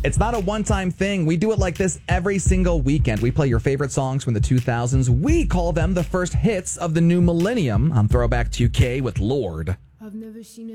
It's not a one-time thing. We do it like this every single weekend. We play your favorite songs from the 2000s. We call them the first hits of the new millennium. On Throwback 2K with Lorde. I've never seen